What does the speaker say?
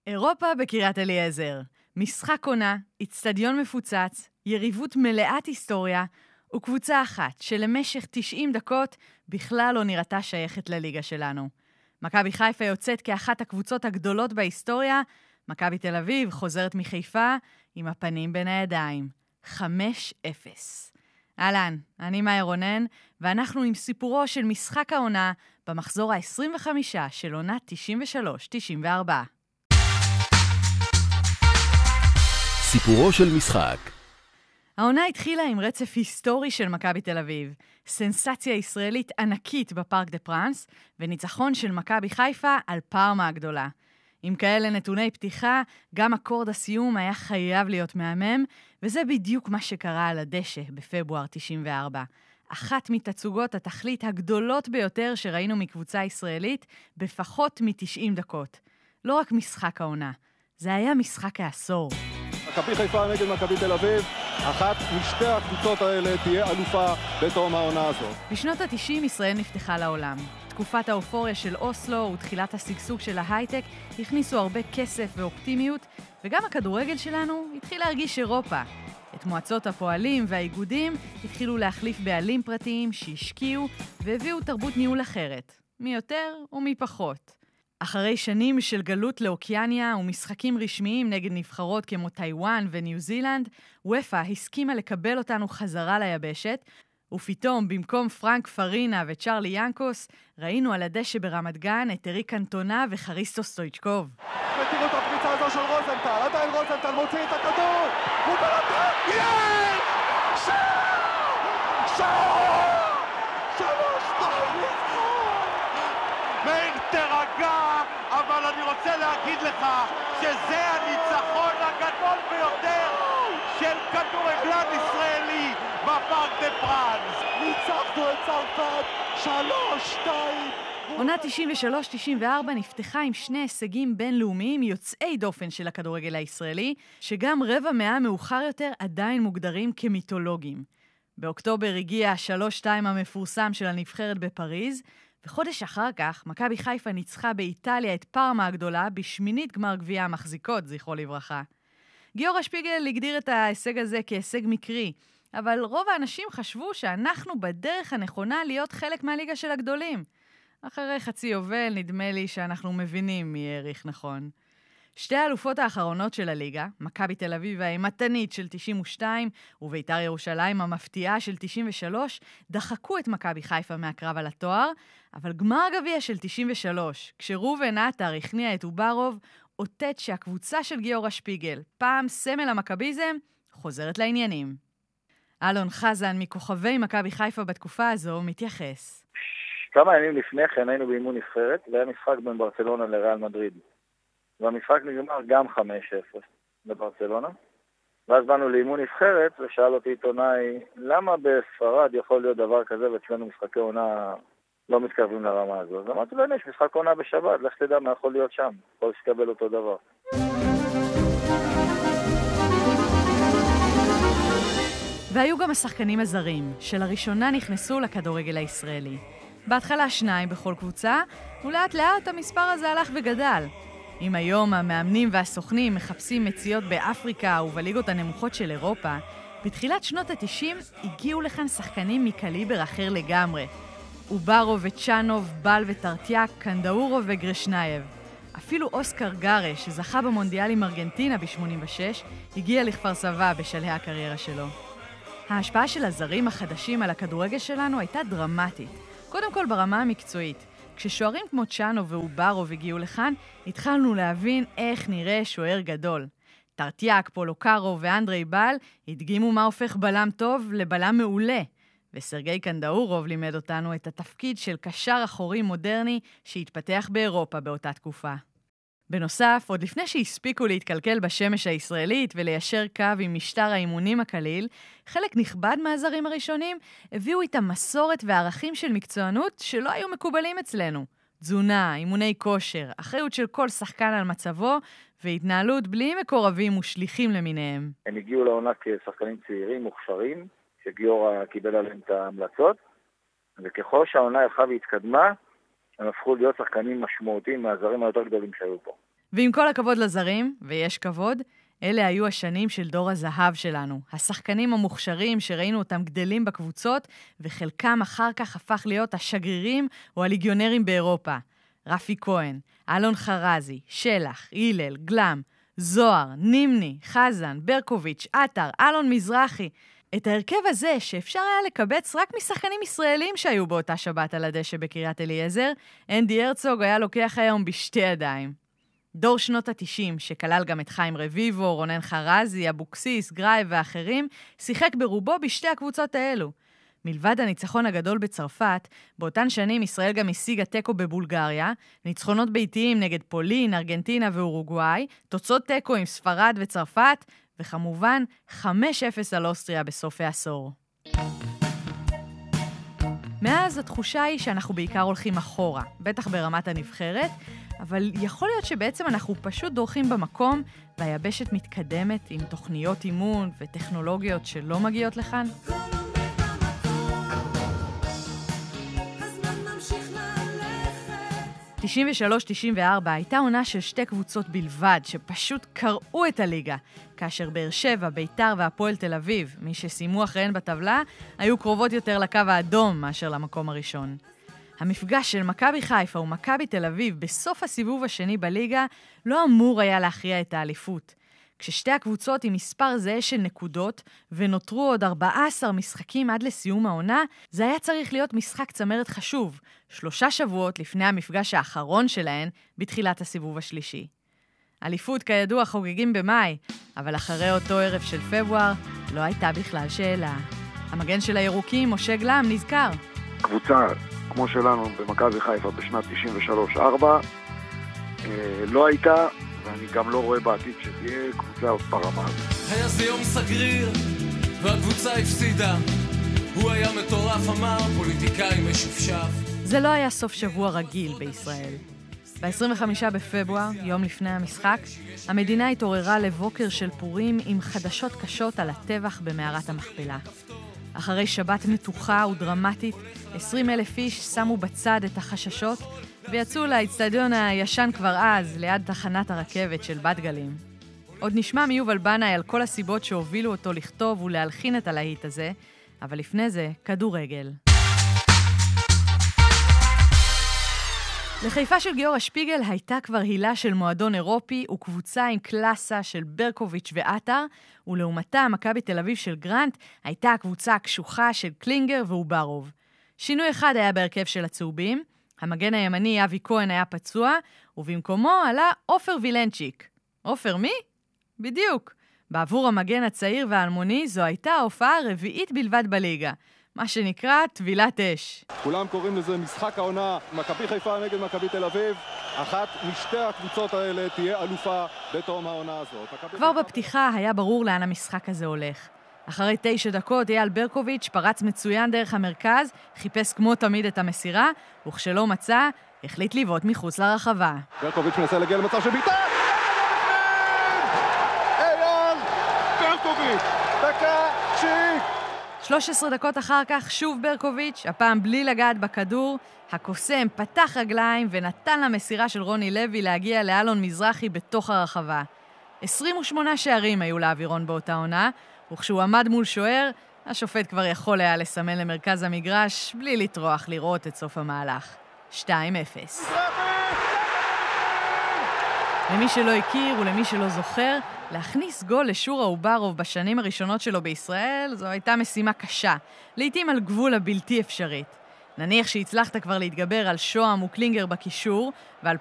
אירופה בקריית אליעזר. משחק עונה, אצטדיון מפוצץ, יריבות מלאת היסטוריה, וקבוצה אחת שלמשך 90 דקות בכלל לא נראתה שייכת לליגה שלנו. מכבי חיפה יוצאת כאחת הקבוצות הגדולות בהיסטוריה, מכבי תל אביב חוזרת מחיפה עם הפנים בין הידיים. 5-0. אהלן, אני מאיה רונן, ואנחנו עם סיפורו של משחק העונה במחזור ה-25 של עונה 93-94. סיפורו של משחק. העונה התחילה עם רצף היסטורי של מכבי תל אביב, סנסציה ישראלית ענקית בפארק דה פרנס, וניצחון של מכבי חיפה על פארמה הגדולה. עם כאלה נתוני פתיחה, גם אקורד הסיום היה חייב להיות מהמם, וזה בדיוק מה שקרה על הדשא בפברואר 94. אחת מתצוגות התכלית הגדולות ביותר שראינו מקבוצה ישראלית בפחות מ-90 דקות. לא רק משחק העונה, זה היה משחק העשור. מכבי חיפה נגד מכבי תל אביב, אחת משתי הקבוצות האלה תהיה אלופה בתום העונה הזאת. בשנות ה-90 ישראל נפתחה לעולם. תקופת האופוריה של אוסלו ותחילת הסגסוג של ההייטק הכניסו הרבה כסף ואופטימיות, וגם הכדורגל שלנו התחיל להרגיש אירופה. את מועצות הפועלים והאיגודים התחילו להחליף בעלים פרטיים שהשקיעו והביאו תרבות ניהול אחרת, מי יותר ומי פחות. אחרי שנים של גלות לאוקיאניה ומשחקים רשמיים נגד נבחרות כמו טיואן וניו זילנד, וופא הסכימה לקבל אותנו חזרה ליבשת, ופתאום במקום פרנק פרינה וצ'רלי ינקוס, ראינו על הדשא ברמת גן את אריק קנטונה וחריסטו סטויצ'קוב. ותראו את הקפיצה הזו של רוזנטל, עדיין רוזנטל מוציא את הכדור, הוא בלטה, יש! שער! 3-2 לזכות! מאיר תרגע, אבל אני רוצה להגיד לך שזה הניצחון הגדול ביותר של כדורגלן ישראלי בפארק דה פרנס. ניצחנו את צרפת 3-2. עונה 93-94 נפתחה עם שני הישגים בינלאומיים יוצאי דופן של הכדורגל הישראלי, שגם רבע מאה מאוחר יותר עדיין מוגדרים כמיתולוגיים. באוקטובר הגיע 3-2 המפורסם של הנבחרת בפריז, וחודש אחר כך מכבי חיפה ניצחה באיטליה את פארמה הגדולה בשמינית גמר גביע המחזיקות, זכרו לברכה. גיורא שפיגל הגדיר את ההישג הזה כהישג מקרי, אבל רוב האנשים חשבו שאנחנו בדרך הנכונה להיות חלק מהליגה של הגדולים. אחרי חצי יובל נדמה לי שאנחנו מבינים מי העריך נכון. שתי האלופות האחרונות של הליגה, מכבי תל אביב האימתנית של 92 ובית"ר ירושלים המפתיעה של 93, דחקו את מכבי חיפה מהקרב על התואר, אבל גמר גביע של 93, כשראובן עטר הכניע את אוברוב, אותת שהקבוצה של גיורא שפיגל, פעם סמל המכביזם, חוזרת לעניינים. אלון חזן מכוכבי מכבי חיפה בתקופה הזו מתייחס. כמה ימים לפני כן היינו באימון נבחרת, והיה משחק בין ברצלונה לריאל מדריד. והמשחק נגמר גם 5-0 בברצלונה. ואז באנו לאימון נבחרת, ושאל אותי עיתונאי, למה בספרד יכול להיות דבר כזה, ואצלנו משחקי עונה לא מתקרבים לרמה הזו? אז אמרתי לו, יש משחק עונה בשבת, לך תדע מה יכול להיות שם, יכול שתקבל אותו דבר. והיו גם השחקנים הזרים, שלראשונה נכנסו לכדורגל הישראלי. בהתחלה 2 בכל קבוצה, ולאט לאט המספר הזה הלך וגדל. אם היום המאמנים והסוכנים מחפשים מציאות באפריקה ובליגות הנמוכות של אירופה, בתחילת שנות ה-90 הגיעו לכאן שחקנים מקליבר אחר לגמרי. אוברוב וצ'אנוב, בל וטרטיאק, קנדאורוב וגרשנייב. אפילו אוסקר גארה, שזכה במונדיאל עם ארגנטינה ב-86, הגיע לכפר סבא בשלהי הקריירה שלו. ההשפעה של הזרים החדשים על הכדורגל שלנו הייתה דרמטית. קודם כל ברמה המקצועית. כששוערים כמו צ'אנו ואוברוב הגיעו לכאן, התחלנו להבין איך נראה שוער גדול. טרטיאק, פולוקארו ואנדרי בל הדגימו מה הופך בלם טוב לבלם מעולה. וסרגי קנדאורוב לימד אותנו את התפקיד של קשר אחורי מודרני שהתפתח באירופה באותה תקופה. בנוסף, עוד לפני שהספיקו להתקלקל בשמש הישראלית וליישר קו עם משטר האימונים הקליל, חלק נכבד מהזרים הראשונים הביאו איתם מסורת וערכים של מקצוענות שלא היו מקובלים אצלנו. תזונה, אימוני כושר, אחריות של כל שחקן על מצבו, והתנהלות בלי מקורבים ושליחים למיניהם. הם הגיעו לעונה כשחקנים צעירים, מוכשרים, שגיורא קיבל עליהם את ההמלצות, וככל שהעונה הלכה והתקדמה, הם הפכו להיות שחקנים משמעותיים מהזרים היותר גדולים שהיו פה. ועם כל הכבוד לזרים, ויש כבוד, אלה היו השנים של דור הזהב שלנו. השחקנים המוכשרים שראינו אותם גדלים בקבוצות, וחלקם אחר כך הפך להיות השגרירים או הליגיונרים באירופה. רפי כהן, אלון חרזי, שלח, הילל, גלם, זוהר, נימני, חזן, ברקוביץ', עטר, אלון מזרחי. את ההרכב הזה, שאפשר היה לקבץ רק משחקנים ישראלים שהיו באותה שבת על הדשא בקריית אליעזר, אנדי הרצוג היה לוקח היום בשתי ידיים. דור שנות ה-90, שכלל גם את חיים רביבו, רונן חרזי, אבוקסיס, גרייב ואחרים, שיחק ברובו בשתי הקבוצות האלו. מלבד הניצחון הגדול בצרפת, באותן שנים ישראל גם השיגה טקו בבולגריה, ניצחונות ביתיים נגד פולין, ארגנטינה ואורוגוואי, תוצאות טקו עם ספרד וצרפת, וכמובן 5-0 על אוסטריה בסוף העשור. מאז התחושה היא שאנחנו בעיקר הולכים אחורה, בטח ברמת הנבחרת, אבל יכול להיות שבעצם אנחנו פשוט דורכים במקום, והיבשת מתקדמת עם תוכניות אימון וטכנולוגיות שלא מגיעות לכאן. 93-94 הייתה עונה של שתי קבוצות בלבד שפשוט קראו את הליגה, כאשר באר שבע, ביתר והפועל תל אביב, מי שסיימו אחריהן בטבלה, היו קרובות יותר לקו האדום מאשר למקום הראשון. המפגש של מכבי חיפה ומכבי תל אביב בסוף הסיבוב השני בליגה לא אמור היה להכריע את האליפות. כששתי הקבוצות עם מספר זהה של נקודות ונותרו עוד 14 משחקים עד לסיום העונה, זה היה צריך להיות משחק צמרת חשוב, 3 שבועות לפני המפגש האחרון שלהן בתחילת הסיבוב השלישי. אליפות כידוע חוגגים במאי, אבל אחרי אותו ערב של פברואר לא הייתה בכלל שאלה. המגן של הירוקים, משה גלם, נזכר. קבוצה כמו שלנו במכבי חיפה בשנת 93-4 לא הייתה, ואני גם לא רואה בעתיד שתהיה קבוצה עוד ברמה. היה זה יום סגריר והקבוצה הפסידה. הוא היה מטורף, אמר פוליטיקאי משופשף. זה לא היה סוף שבוע רגיל בישראל. ב-25 בפברואר, יום לפני המשחק, המדינה התעוררה לבוקר של פורים עם חדשות קשות על הטבח במערת המכפלה. אחרי שבת מתוחה ודרמטית, 20,000 איש שמו בצד את החששות ויצאו לאצטדיון הישן כבר אז, ליד תחנת הרכבת של בת גלים. עוד נשמע מיובל בנאי על כל הסיבות שהובילו אותו לכתוב ולהלחין את הלהיט הזה, אבל לפני זה, כדורגל. לחיפה של גיורא שפיגל הייתה כבר הילה של מועדון אירופי וקבוצה עם קלאסה של ברקוביץ' ועטר, ולעומתה מכבי תל אביב של גרנט הייתה הקבוצה הקשוחה של קלינגר ואוברוב. שינוי אחד היה בהרכב של הצהובים, המגן הימני אבי כהן היה פצוע, ובמקומו עלה עופר וילנצ'יק. עופר מי? בדיוק. בעבור המגן הצעיר והאלמוני זו הייתה ההופעה הרביעית בלבד בליגה, מה שנקרא טבילת אש. כולם קוראים לזה משחק העונה, מכבי חיפה נגד מכבי תל אביב. אחת משתי הקבוצות האלה תהיה אלופה בתום העונה הזאת. כבר בפתיחה היה ברור לאן המשחק הזה הולך. אחרי 9 דקות אייל ברקוביץ' פרץ מצוין דרך המרכז, חיפש כמו תמיד את המסירה, וכשלא מצא, החליט לבעוט מחוץ לרחבה. ברקוביץ' מנסה להגיע למצב של ביתה! אייל ברקוביץ', דקה שיק! 13 דקות אחר כך שוב ברקוביץ', הפעם בלי לגעת בכדור, הקוסם פתח רגליים ונתן למסירה של רוני לוי להגיע לאלון מזרחי בתוך הרחבה. 28 שערים היו לאווירון באותה עונה, וכשהוא עמד מול שוער, השופט כבר יכול היה לסמן למרכז המגרש בלי לטרוח לראות את סוף המהלך. 2-0. למי שלא הכיר ולמי שלא זוכר, להכניס גול לשורה אוברוב בשנים הראשונות שלו בישראל זו הייתה משימה קשה, לעתים על גבול הבלתי אפשרית. נניח שהצלחת כבר להתגבר על שוהם וקלינגר בקישור ועל